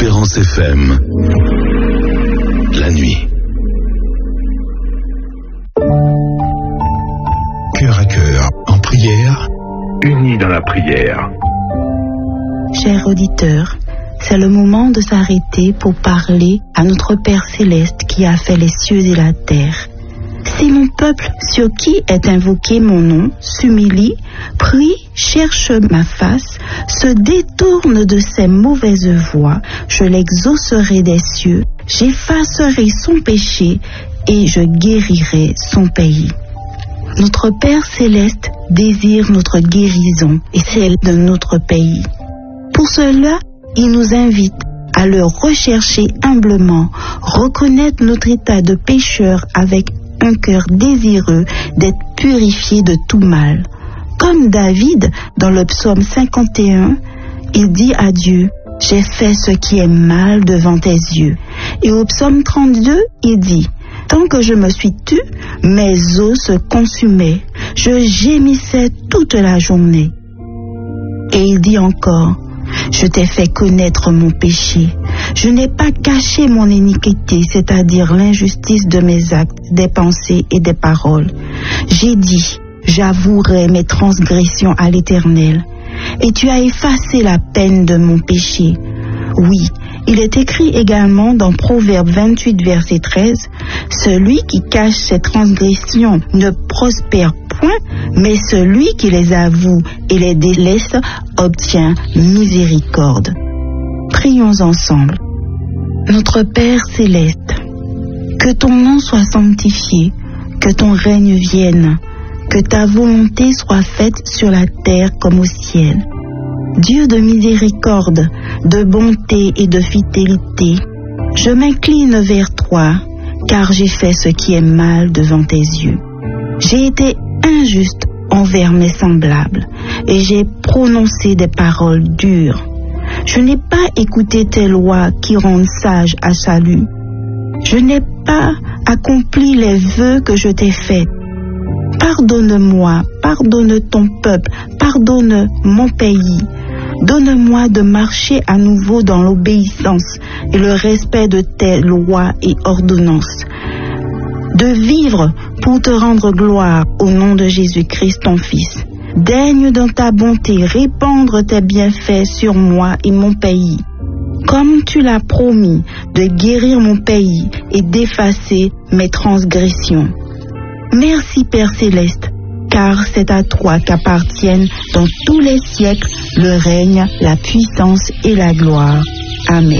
Espérance FM. La nuit. Cœur à cœur, en prière, unis dans la prière. Chers auditeurs, c'est le moment de s'arrêter pour parler à notre Père Céleste qui a fait les cieux et la terre. Si mon peuple, sur qui est invoqué mon nom, s'humilie, prie, cherche ma face, se détourne de ses mauvaises voies, je l'exaucerai des cieux, j'effacerai son péché et je guérirai son pays. Notre Père Céleste désire notre guérison et celle de notre pays. Pour cela, il nous invite à le rechercher humblement, reconnaître notre état de pécheur avec un cœur désireux d'être purifié de tout mal. Comme David, dans le psaume 51, il dit à Dieu, « J'ai fait ce qui est mal devant tes yeux. » Et au psaume 32, il dit, « Tant que je me suis tu, mes os se consumaient. Je gémissais toute la journée. » Et il dit encore, « Je t'ai fait connaître mon péché. Je n'ai pas caché mon iniquité, c'est-à-dire l'injustice de mes actes, des pensées et des paroles. J'ai dit, j'avouerai mes transgressions à l'Éternel. Et tu as effacé la peine de mon péché. » Oui, il est écrit également dans Proverbe 28, verset 13, « Celui qui cache ses transgressions ne prospère point, mais celui qui les avoue et les délaisse obtient miséricorde. » Prions ensemble. Notre Père Céleste, que ton nom soit sanctifié, que ton règne vienne, que ta volonté soit faite sur la terre comme au ciel. Dieu de miséricorde, de bonté et de fidélité, je m'incline vers toi, car j'ai fait ce qui est mal devant tes yeux. J'ai été injuste envers mes semblables, et j'ai prononcé des paroles dures. Je n'ai pas écouté tes lois qui rendent sage à salut. Je n'ai pas accompli les vœux que je t'ai faits. Pardonne-moi, pardonne ton peuple, pardonne mon pays. Donne-moi de marcher à nouveau dans l'obéissance et le respect de tes lois et ordonnances. De vivre pour te rendre gloire au nom de Jésus-Christ ton Fils. Daigne dans ta bonté répandre tes bienfaits sur moi et mon pays. Comme tu l'as promis de guérir mon pays et d'effacer mes transgressions. Merci Père Céleste, car c'est à toi qu'appartiennent dans tous les siècles le règne, la puissance et la gloire. Amen.